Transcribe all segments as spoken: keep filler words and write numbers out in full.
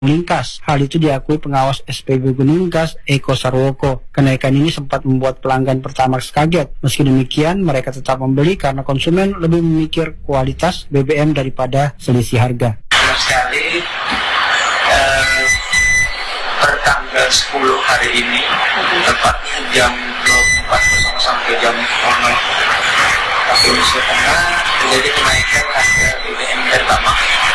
Ningkas. Hal itu diakui pengawas S P B Gunung Ningkas, Eko Sarwoko. Kenaikan ini sempat membuat pelanggan Pertamax kaget. Meski demikian, mereka tetap membeli karena konsumen lebih memikir kualitas B B M daripada selisih harga. Sekali eh, per tanggal sepuluh hari ini, tepatnya jam dua puluh empat sampai jam nol nol waktu Indonesia Tengah, terjadi kenaikan harga B B M Pertamax.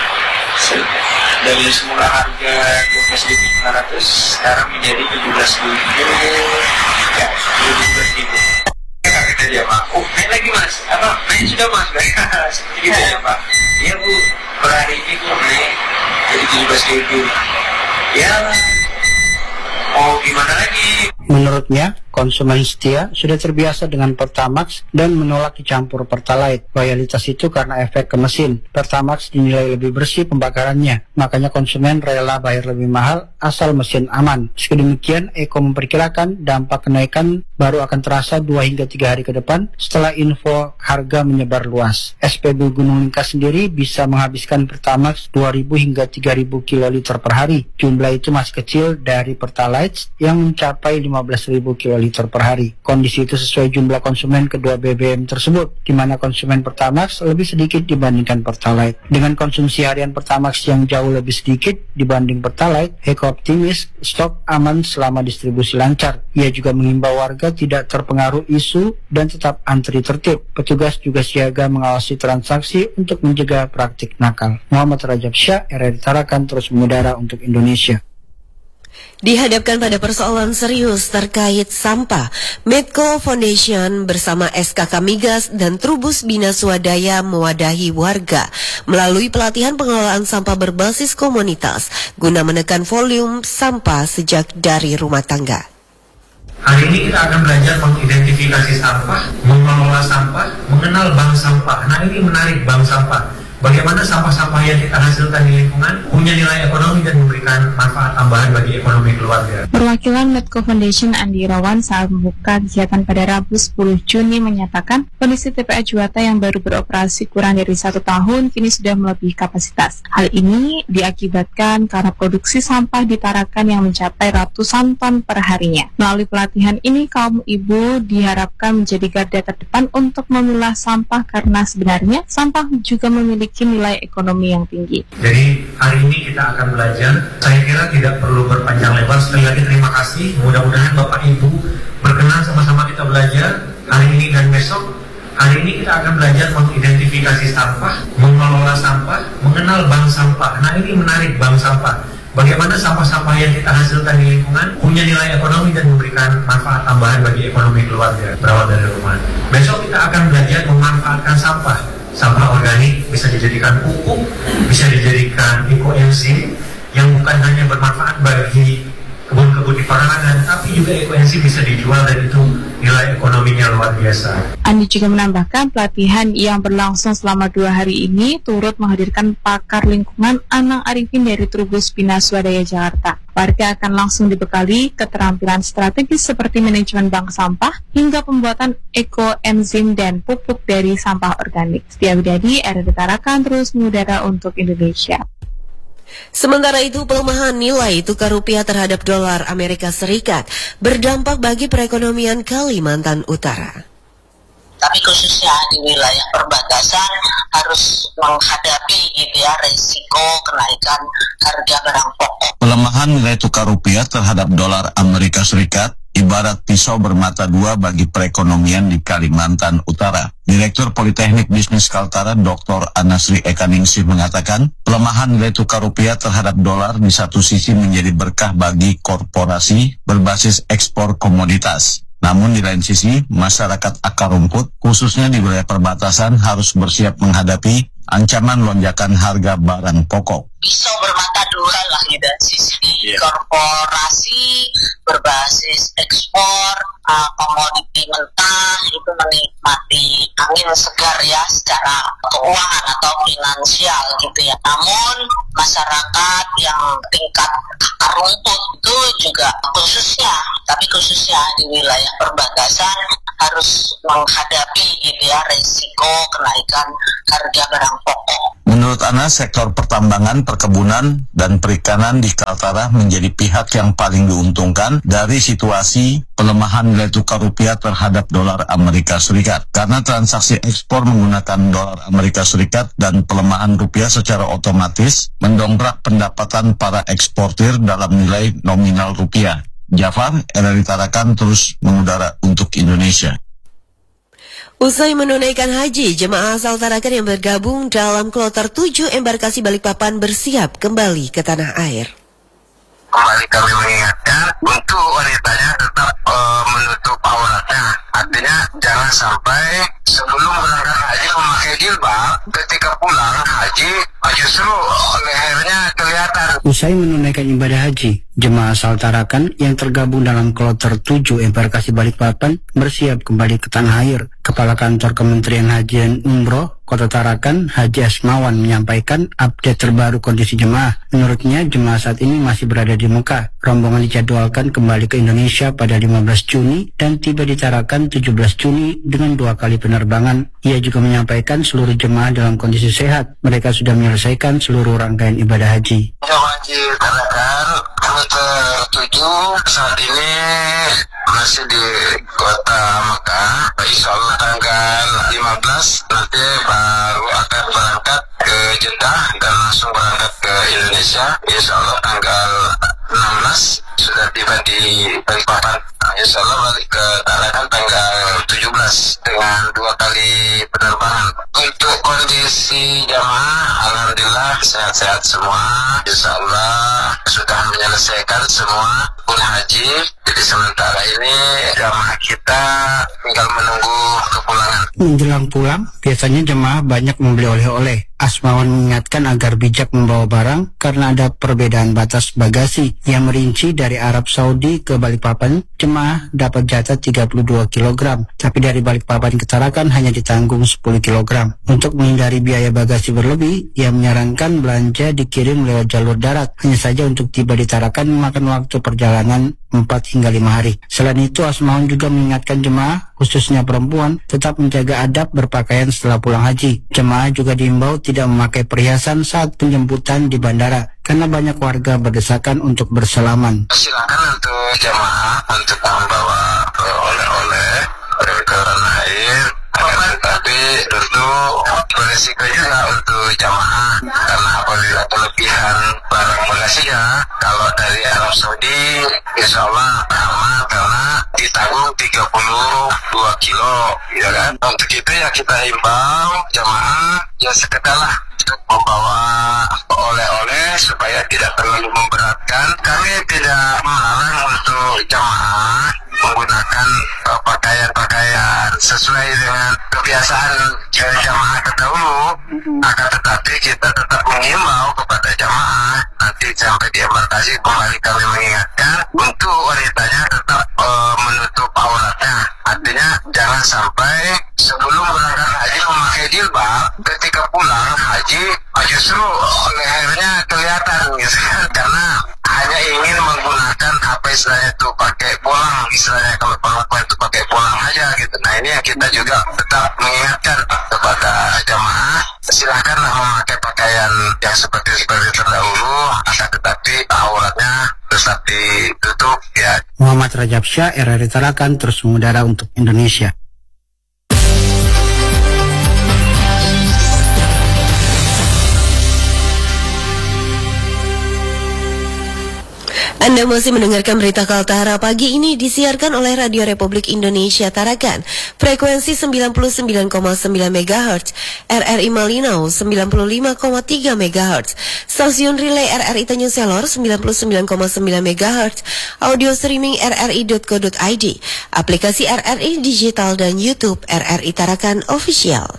Dari semula harga dua belas ribu lima ratus sekarang menjadi tujuh belas ribu, ya tujuh belas ribu. Kata dia, Pak, oh naik lagi mas, apa naik sudah mas, seperti gitu ya Pak. Iya Bu, per hari ini Bu naik jadi tujuh belas ribu. Ya, mau gimana lagi? Menurutnya, konsumen setia sudah terbiasa dengan Pertamax dan menolak dicampur Pertalite. Loyalitas itu karena efek ke mesin. Pertamax dinilai lebih bersih pembakarannya, makanya konsumen rela bayar lebih mahal asal mesin aman. Meski demikian, Eko memperkirakan dampak kenaikan baru akan terasa dua hingga tiga hari ke depan setelah info harga menyebar luas. S P B Gunung Ningkas sendiri bisa menghabiskan Pertamax dua ribu hingga tiga ribu kiloliter per hari. Jumlah itu masih kecil dari Pertalite yang mencapai lima belas ribu kiloliter per hari. Kondisi itu sesuai jumlah konsumen kedua B B M tersebut, di mana konsumen Pertamax lebih sedikit dibandingkan Pertalite. Dengan konsumsi harian Pertamax yang jauh lebih sedikit dibanding Pertalite, Eko optimis stok aman selama distribusi lancar. Ia juga mengimbau warga tidak terpengaruh isu dan tetap antri tertib. Petugas juga siaga mengawasi transaksi untuk mencegah praktik nakal. Muhammad Rajab Syah, R R I Tarakan, terus mengudara untuk Indonesia. Dihadapkan pada persoalan serius terkait sampah, Medco Foundation bersama S K K Migas dan Trubus Bina Swadaya mewadahi warga melalui pelatihan pengelolaan sampah berbasis komunitas guna menekan volume sampah sejak dari rumah tangga. Hari ini kita akan belajar mengidentifikasi sampah, mengelola sampah, mengenal bank sampah. Nah, ini menarik, bank sampah. Bagaimana sampah-sampah yang kita hasilkan di lingkungan punya nilai ekonomi dan memberikan manfaat tambahan bagi ekonomi keluarga. Perwakilan Medco Foundation Andi Irawan saat membuka kegiatan pada Rabu sepuluh Juni menyatakan kondisi T P A Juwata yang baru beroperasi kurang dari satu tahun kini sudah melebihi kapasitas. Hal ini diakibatkan karena produksi sampah di Tarakan yang mencapai ratusan ton per harinya. Melalui pelatihan ini, kaum ibu diharapkan menjadi garda terdepan untuk memilah sampah karena sebenarnya sampah juga memiliki nilai ekonomi yang tinggi. Jadi hari ini kita akan belajar. Saya kira tidak perlu berpanjang lebar. Sekali lagi terima kasih. Mudah-mudahan Bapak Ibu berkenan sama-sama kita belajar hari ini dan besok. Hari ini kita akan belajar mengidentifikasi sampah, mengelola sampah, mengenal bank sampah. Nah, ini menarik, bank sampah. Bagaimana sampah-sampah yang kita hasilkan di lingkungan punya nilai ekonomi dan memberikan manfaat tambahan bagi ekonomi keluarga berawal dari rumah. Besok kita akan belajar memanfaatkan sampah. Sampah organik bisa dijadikan pupuk, bisa dijadikan ekoenzim yang bukan hanya bermanfaat bagi kebun-kebun di Paralangan, tapi juga ekoenzim bisa dijual dan itu nilai ekonominya luar biasa. Andi juga menambahkan pelatihan yang berlangsung selama dua hari ini turut menghadirkan pakar lingkungan Anang Arifin dari Trubus Bina Swadaya Jakarta. Warga akan langsung dibekali keterampilan strategis seperti manajemen bank sampah hingga pembuatan ekoenzim dan pupuk dari sampah organik. Setia Widadi, R R I Tarakan, terus mengudara untuk Indonesia. Sementara itu, pelemahan nilai tukar rupiah terhadap dolar Amerika Serikat berdampak bagi perekonomian Kalimantan Utara. Tapi khususnya di wilayah perbatasan harus menghadapi gitu ya resiko kenaikan harga barang pokok. Pelemahan nilai tukar rupiah terhadap dolar Amerika Serikat ibarat pisau bermata dua bagi perekonomian di Kalimantan Utara. Direktur Politeknik Bisnis Kaltara Doktor Anasri Ekaningsih mengatakan, pelemahan nilai tukar rupiah terhadap dolar di satu sisi menjadi berkah bagi korporasi berbasis ekspor komoditas. Namun di lain sisi, masyarakat akar rumput, khususnya di wilayah perbatasan, harus bersiap menghadapi ancaman lonjakan harga barang pokok. Pisau bermata dua lah gitu, sisi yeah. korporasi berbasis ekspor uh, komoditi mentah itu menikmati angin segar ya secara keuangan atau finansial gitu ya. Namun masyarakat yang tingkat akar rumput itu juga khususnya kita tapi khususnya di wilayah perbatasan harus menghadapi gitu ya resiko kenaikan harga barang pokok. Menurut Ana, sektor pertambangan, perkebunan, dan perikanan di Kaltara menjadi pihak yang paling diuntungkan dari situasi pelemahan nilai tukar rupiah terhadap dolar Amerika Serikat. Karena transaksi ekspor menggunakan dolar Amerika Serikat dan pelemahan rupiah secara otomatis mendongkrak pendapatan para eksportir dalam nilai nominal rupiah. Jafar, R R I Tarakan terus mengudara untuk Indonesia. Usai menunaikan haji, jemaah asal Tarakan yang bergabung dalam kloter tujuh embarkasi Balikpapan bersiap kembali ke tanah air. Kembali kami mengingatkan untuk wanitanya tetap uh, menutup auratnya. Artinya jangan sampai sebelum berangkat haji memakai jilbab, ketika pulang haji justru lehernya kelihatan. Usai menunaikan ibadah haji, jemaah asal Tarakan yang tergabung dalam kloter tujuh embarkasi Balikpapan bersiap kembali ke tanah air. Kepala Kantor Kementerian Haji dan Umroh Kota Tarakan, Haji Asmawan, menyampaikan update terbaru kondisi jemaah. Menurutnya, jemaah saat ini masih berada di Mekah. Rombongan dijadwalkan kembali ke Indonesia pada lima belas Juni dan tiba di Tarakan tujuh belas Juni dengan dua kali penerbangan. Ia juga menyampaikan seluruh jemaah dalam kondisi sehat. Mereka sudah menyelesaikan seluruh rangkaian ibadah haji. Jemaah haji Tarakan kloter tujuh saat ini masih di kota Mekah. Insya Allah tanggal lima belas nanti baru akan berangkat ke Jeddah dan langsung berangkat ke Indonesia. Insya Allah tanggal enam belas sudah tiba di Balikpapan. Nah, insya Allah balik ke Tarakan tanggal tujuh belas dengan dua kali penerbangan. Untuk kondisi jamaah, alhamdulillah sehat-sehat semua. Insya Allah sudah menyelesaikan semua pun haji. Jadi sementara ini jamaah kita tinggal menunggu kepulangan. Menjelang pulang, biasanya jemaah banyak membeli oleh-oleh. Asmawan mengingatkan agar bijak membawa barang karena ada perbedaan batas bagasi yang merinci dari Arab Saudi ke Balikpapan, jemaah dapat jatah tiga puluh dua kilogram, tapi dari Balikpapan ke Tarakan hanya ditanggung sepuluh kilogram. Untuk menghindari biaya bagasi berlebih, ia menyarankan belanja dikirim lewat jalur darat. Hanya saja untuk tiba di Tarakan memakan waktu perjalanan empat hingga lima hari. Selain itu, Asmawan juga mengingatkan jemaah, khususnya perempuan, tetap menjaga adab berpakaian setelah pulang haji. Jemaah juga diimbau tidak memakai perhiasan saat penjemputan di bandara, karena banyak warga berdesakan untuk bersalaman. Silakan untuk jemaah untuk membawa oleh-oleh ke tanah air, tapi tentu beresiko juga untuk jamaah karena apabila kelebihan barang bagasinya kalau dari Arab Saudi insya Allah aman karena ditanggung tiga puluh dua kilo, ya kan. Untuk itu ya kita himbau jamaah ya sekedarlah untuk membawa oleh-oleh supaya tidak terlalu memberatkan. Kami tidak melarang untuk jamaah menggunakan uh, pakaian-pakaian sesuai dengan kebiasaan dari jamaah terdahulu, akan tetapi kita tetap mengimbau kepada jamaah nanti sampai di embarkasi kembali kami mengingatkan untuk wanitanya tetap uh, menutup auratnya. Artinya jangan sampai sebelum berangkat haji memakai jilbab, ketika pulang haji justru lehernya kelihatan gitu kan, karena hanya ingin menggunakan apa istilahnya itu pakai polang, istilahnya kalau perempuan itu pakai polang aja gitu. Nah ini yang kita juga tetap mengingatkan kepada jamaah, silakanlah memakai pakaian yang seperti seperti terdahulu, akan tetapi auratnya tetap ditutup ya. Muhammad Rajab Syah, R R I Tarakan, terus mengudara untuk Indonesia. Anda masih mendengarkan berita Kaltara. Pagi ini disiarkan oleh Radio Republik Indonesia Tarakan, frekuensi sembilan puluh sembilan koma sembilan megahertz, R R I Malinau sembilan puluh lima koma tiga megahertz, stasiun relay R R I Tanjung Selor sembilan puluh sembilan koma sembilan megahertz, audio streaming r r i dot co dot i d, aplikasi R R I Digital dan YouTube R R I Tarakan Official.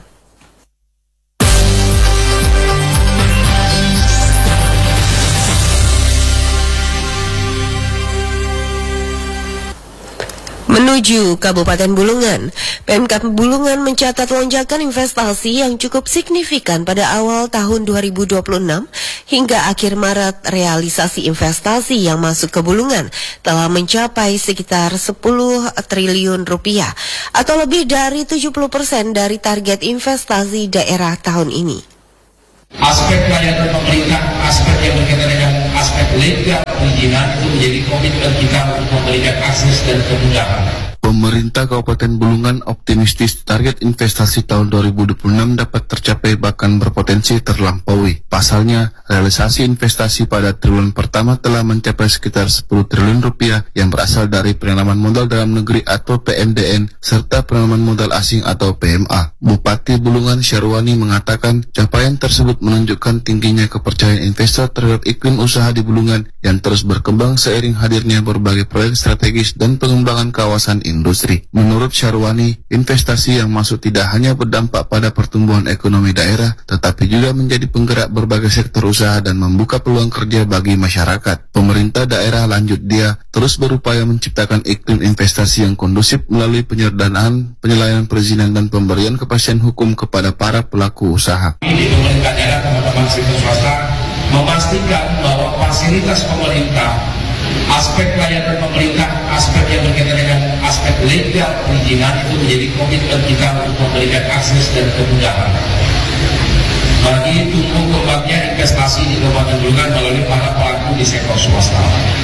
Menuju Menuju Kabupaten Bulungan, Pemkab Bulungan mencatat lonjakan investasi yang cukup signifikan pada awal tahun dua ribu dua puluh enam hingga akhir Maret. Realisasi investasi yang masuk ke Bulungan telah mencapai sekitar sepuluh triliun rupiah atau lebih dari tujuh puluh persen dari target investasi daerah tahun ini. Aspek pelayanan pemerintah, aspek yang berkaitan dengan aspek legal perizinan itu menjadi komitmen kita untuk memberikan akses dan kemudahan. Pemerintah Kabupaten Bulungan optimistis target investasi tahun dua ribu dua puluh enam dapat tercapai bahkan berpotensi terlampaui. Pasalnya, realisasi investasi pada triwulan pertama telah mencapai sekitar sepuluh triliun rupiah yang berasal dari penanaman modal dalam negeri atau P M D N serta penanaman modal asing atau P M A. Bupati Bulungan Syarwani mengatakan capaian tersebut menunjukkan tingginya kepercayaan investor terhadap iklim usaha di Bulungan yang terus berkembang seiring hadirnya berbagai proyek strategis dan pengembangan kawasan industri. Menurut Syarwani, investasi yang masuk tidak hanya berdampak pada pertumbuhan ekonomi daerah, tetapi juga menjadi penggerak berbagai sektor usaha dan membuka peluang kerja bagi masyarakat. Pemerintah daerah lanjut dia terus berupaya menciptakan iklim investasi yang kondusif melalui penyederhanaan, penyelesaian perizinan dan pemberian kepastian hukum kepada para pelaku usaha. Ini pemerintah daerah, teman-teman sektor swasta, memastikan bahwa fasilitas pemerintah, aspek pelayanan pemerintah, aspek yang berkaitan dengan aspek legal perizinan itu menjadi komitmen kita untuk memberikan akses dan kemudahan bagi tumbuh kembangnya investasi di Kabupaten Bulungan melalui para pelaku di sektor swasta.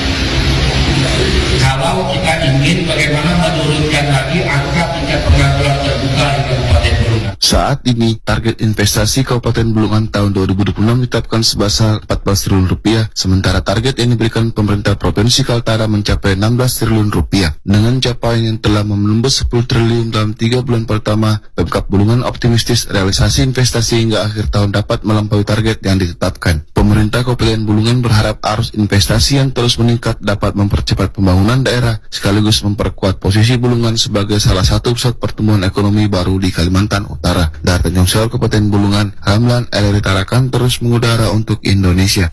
Kalau kita ingin bagaimana menurunkan lagi angka tingkat pengangguran terbuka di Kabupaten Bulungan. Saat ini, target investasi Kabupaten Bulungan tahun dua ribu dua puluh enam ditetapkan sebesar empat belas triliun rupiah, sementara target yang diberikan pemerintah Provinsi Kaltara mencapai enam belas triliun rupiah. Dengan capaian yang telah menembus sepuluh triliun dalam tiga bulan pertama, Pemkab Bulungan optimistis realisasi investasi hingga akhir tahun dapat melampaui target yang ditetapkan. Pemerintah Kabupaten Bulungan berharap arus investasi yang terus meningkat dapat mempercepat pembangunan daerah, sekaligus memperkuat posisi Bulungan sebagai salah satu pusat pertumbuhan ekonomi baru di Kalimantan Utara. Dari Tanjung Sor, Kabupaten Bulungan, Ramlan Eleri Tarakan terus mengudara untuk Indonesia.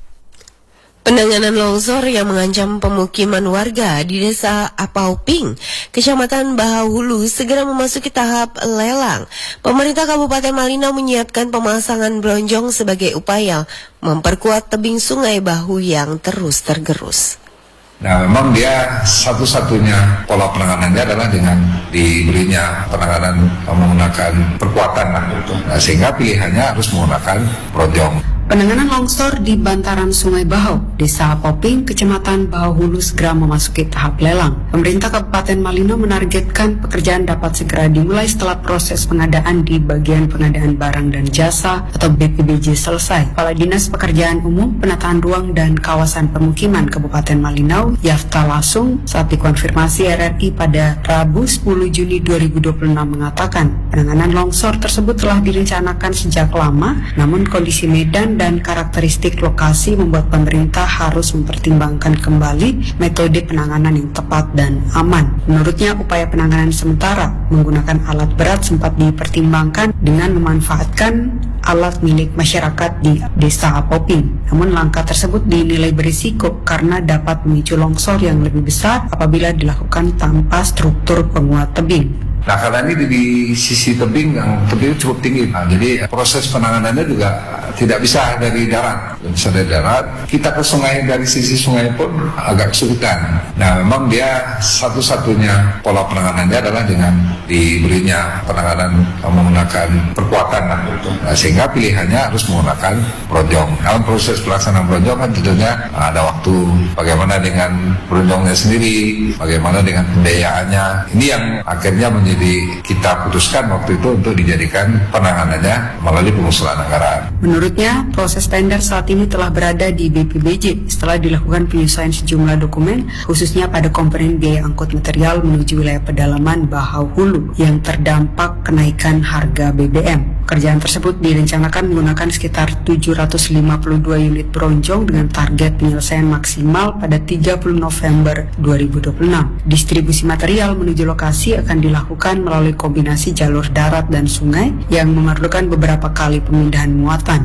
Penanganan longsor yang mengancam pemukiman warga di Desa Apauping, Kecamatan Bahahulu segera memasuki tahap lelang. Pemerintah Kabupaten Malinau menyiapkan pemasangan bronjong sebagai upaya memperkuat tebing Sungai Bahu yang terus tergerus. Nah, memang dia satu-satunya pola penanganannya adalah dengan diberinya penanganan menggunakan perkuatan lah gitu. Nah, sehingga pilihannya harus menggunakan bronjong. Penanganan longsor di bantaran Sungai Bahau, Desa Poping, Kecamatan Bahahulu segera memasuki tahap lelang. Pemerintah Kabupaten Malinau menargetkan pekerjaan dapat segera dimulai setelah proses pengadaan di bagian pengadaan barang dan jasa atau B P B J selesai. Kepala Dinas Pekerjaan Umum, Penataan Ruang dan Kawasan Pemukiman Kabupaten Malinau, Yafta Lasung, saat dikonfirmasi R R I pada Rabu sepuluh Juni dua ribu dua puluh enam mengatakan penanganan longsor tersebut telah direncanakan sejak lama, namun kondisi medan dan karakteristik lokasi membuat pemerintah harus mempertimbangkan kembali metode penanganan yang tepat dan aman. Menurutnya, upaya penanganan sementara menggunakan alat berat sempat dipertimbangkan dengan memanfaatkan alat milik masyarakat di Desa Apoping. Namun langkah tersebut dinilai berisiko karena dapat memicu longsor yang lebih besar apabila dilakukan tanpa struktur penguat tebing. Nah, karena ini di sisi tebing yang tebing cukup tinggi, nah, jadi proses penanganannya juga tidak bisa dari darat. Bisa dari darat, kita ke sungai dari sisi sungai pun agak kesulitan. Nah, memang dia satu-satunya pola penanganannya adalah dengan diberinya penanganan menggunakan perkuatan lah gitu. Nah, sehingga pilihannya harus menggunakan bronjong. Dalam proses pelaksanaan bronjong kan tentunya ada waktu, bagaimana dengan bronjongnya sendiri, bagaimana dengan pembiayaannya. Ini yang akhirnya menjadi Jadi kita putuskan waktu itu untuk dijadikan penanganannya melalui pengusulan anggaran. Menurutnya, proses tender saat ini telah berada di B P B J setelah dilakukan penyesuaian sejumlah dokumen, khususnya pada komponen biaya angkut material menuju wilayah pedalaman Bahau Hulu yang terdampak kenaikan harga B B M. Pekerjaan tersebut direncanakan menggunakan sekitar tujuh ratus lima puluh dua unit bronjong dengan target penyelesaian maksimal pada tiga puluh November dua ribu dua puluh enam. Distribusi material menuju lokasi akan dilakukan melalui kombinasi jalur darat dan sungai yang memerlukan beberapa kali pemindahan muatan.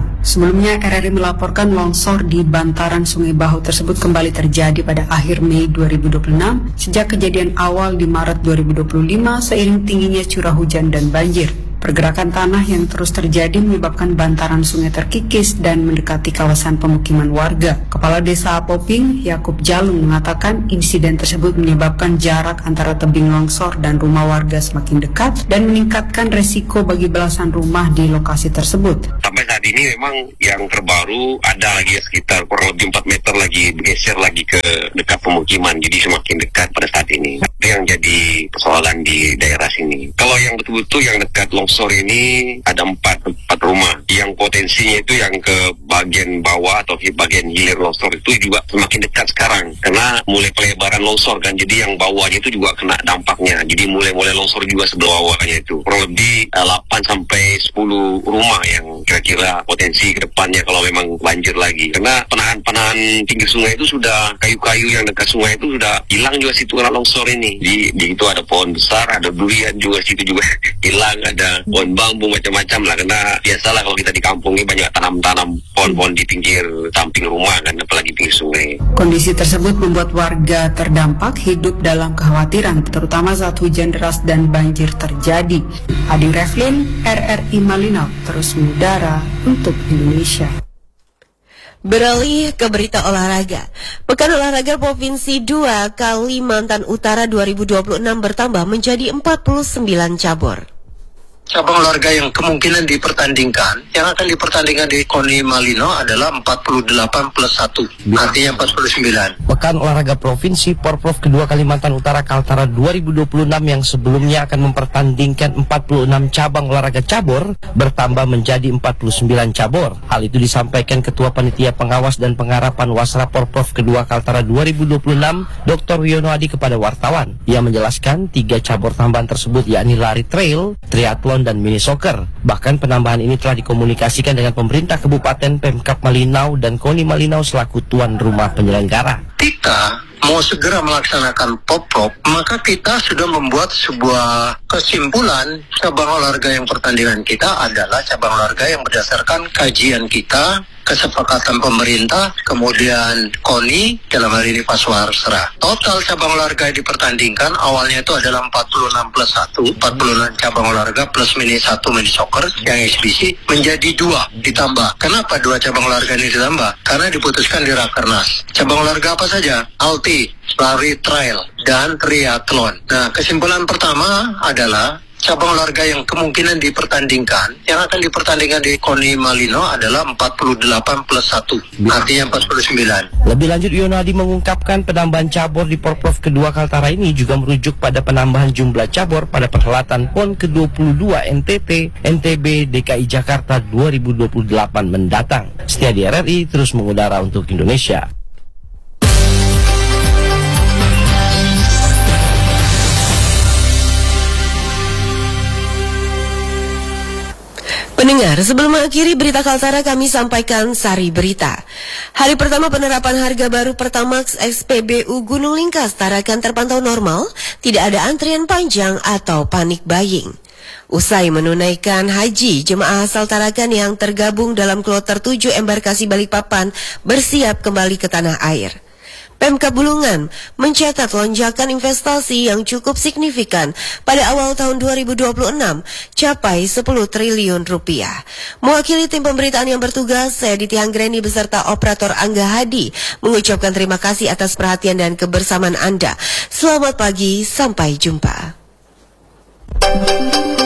Sebelumnya R R I melaporkan longsor di bantaran Sungai Bahu tersebut kembali terjadi pada akhir Mei dua ribu dua puluh enam sejak kejadian awal di Maret dua ribu dua puluh lima seiring tingginya curah hujan dan banjir. Pergerakan tanah yang terus terjadi menyebabkan bantaran sungai terkikis dan mendekati kawasan pemukiman warga. Kepala Desa Poping, Yakub Jalung, mengatakan insiden tersebut menyebabkan jarak antara tebing longsor dan rumah warga semakin dekat dan meningkatkan resiko bagi belasan rumah di lokasi tersebut. Sampai saat ini memang yang terbaru ada lagi sekitar kurang lebih empat meter lagi bergeser lagi ke dekat pemukiman, jadi semakin dekat pada saat ini. Itu yang jadi persoalan di daerah sini. Kalau yang betul-betul yang dekat longsor ini ada empat, empat rumah yang potensinya itu yang ke bagian bawah atau ke bagian hilir longsor itu juga semakin dekat sekarang karena mulai pelebaran longsor kan, jadi yang bawahnya itu juga kena dampaknya, jadi mulai-mulai longsor juga sebelah bawahnya itu kurang lebih uh, delapan sampai sepuluh rumah yang kira-kira potensi ke depannya kalau memang banjir lagi, karena penahan-penahan pinggir sungai itu sudah, kayu-kayu yang dekat sungai itu sudah hilang juga situ karena longsor ini. Di, di itu ada pohon besar, ada durian juga situ juga hilang, ada pohon bambu macam-macam lah, karena biasalah kalau kita di kampung ini banyak tanam-tanam pohon-pohon di pinggir samping rumah kan, apalagi pinggir sungai. Kondisi tersebut membuat warga terdampak hidup dalam kekhawatiran, terutama saat hujan deras dan banjir terjadi. Adi Reflin, R R I Malinau, terus mengudara untuk Indonesia. Beralih ke berita olahraga. Pekan Olahraga Provinsi dua Kalimantan Utara dua ribu dua puluh enam bertambah menjadi empat puluh sembilan cabur. Cabang olahraga yang kemungkinan dipertandingkan, yang akan dipertandingkan di Koni Malino adalah empat puluh delapan plus satu, artinya empat puluh sembilan. Pekan Olahraga Provinsi Porprov kedua Kalimantan Utara Kaltara dua ribu dua puluh enam yang sebelumnya akan mempertandingkan empat puluh enam cabang olahraga cabur bertambah menjadi empat puluh sembilan cabur. Hal itu disampaikan Ketua Panitia Pengawas dan Pengarapan Wasra Porprov kedua Kaltara dua ribu dua puluh enam, Doktor Wiono Adi kepada wartawan. Ia menjelaskan tiga cabur tambahan tersebut yakni lari trail, triathlon dan mini soccer. Bahkan penambahan ini telah dikomunikasikan dengan pemerintah Kabupaten, Pemkab Malinau dan Koni Malinau selaku tuan rumah penyelenggara. Kita mau segera melaksanakan Porprov, maka kita sudah membuat sebuah kesimpulan cabang olahraga yang pertandingan kita adalah cabang olahraga yang berdasarkan kajian kita, kesepakatan pemerintah, kemudian Koni, dalam hal ini Paswasra. Total cabang olahraga yang dipertandingkan awalnya itu adalah empat puluh enam plus satu, empat puluh enam cabang olahraga plus mini satu mini soccer yang eksibisi menjadi dua ditambah. Kenapa dua cabang olahraga ini ditambah? Karena diputuskan di Rakernas. Cabang olahraga apa saja? Ulti, lari trail, dan triathlon. Nah, kesimpulan pertama adalah cabang olahraga yang kemungkinan dipertandingkan, yang akan dipertandingkan di Koni Malino adalah empat puluh delapan plus satu, artinya empat puluh sembilan. Lebih lanjut, Wiono Adi mengungkapkan penambahan cabur di Porprov kedua Kaltara ini juga merujuk pada penambahan jumlah cabur pada perhelatan P O N ke dua puluh dua N T T N T B D K I Jakarta dua ribu dua puluh delapan mendatang. Setia di R R I terus mengudara untuk Indonesia. Pendengar, sebelum mengakhiri berita Kaltara kami sampaikan sari berita. Hari pertama penerapan harga baru Pertamax S P B U Gunung Lingkas Tarakan terpantau normal, tidak ada antrian panjang atau panik buying. Usai menunaikan haji, jemaah asal Tarakan yang tergabung dalam kloter tujuh embarkasi Balikpapan bersiap kembali ke tanah air. Pemkab Bulungan mencatat lonjakan investasi yang cukup signifikan pada awal tahun dua ribu dua puluh enam, capai sepuluh triliun rupiah. Mewakili tim pemberitaan yang bertugas, saya Diti Anggreni beserta operator Angga Hadi mengucapkan terima kasih atas perhatian dan kebersamaan Anda. Selamat pagi, sampai jumpa.